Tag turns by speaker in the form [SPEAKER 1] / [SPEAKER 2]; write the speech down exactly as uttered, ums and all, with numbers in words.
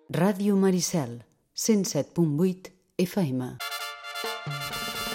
[SPEAKER 1] Ràdio Maricel, cent set punt vuit F M.